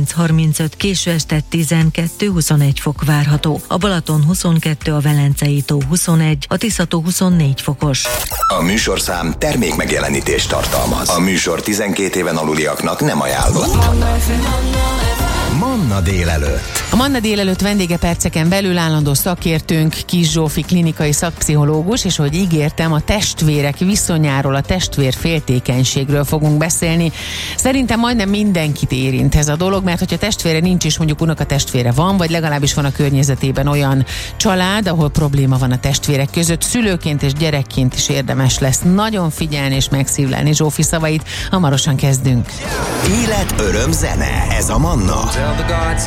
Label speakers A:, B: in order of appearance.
A: 30-35, késő este 12-21 fok várható. A Balaton 22, a Velencei tó 21, a Tisza-tó 24 fokos.
B: A műsorszám termék megjelenítést tartalmaz. A műsor 12 éven aluliaknak nem ajánlott. Manna délelőtt.
C: A Manna délelőtt vendége perceken belül állandó szakértőnk Kiss Zsófi klinikai szakpszichológus, és ahogy ígértem, a testvérek viszonyáról, a testvérféltékenységről fogunk beszélni. Szerintem majdnem mindenkit érint ez a dolog, mert hogyha testvére nincs, és mondjuk unokatestvére van, vagy legalábbis van a környezetében olyan család, ahol probléma van a testvérek között, szülőként és gyerekként is érdemes lesz nagyon figyelni és megszívlelni Zsófi szavait. Hamarosan kezdünk.
B: Élet, öröm, zene. Ez a Manna.